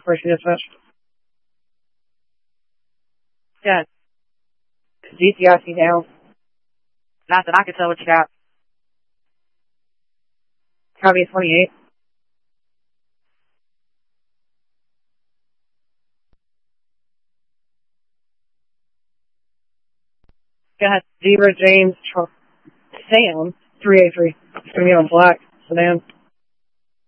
First dispatch. Good. DTIC down. Nothing. I can tell what you got. Copy 28. Go ahead. Zebra James Sam 383. It's going to be on black sedan.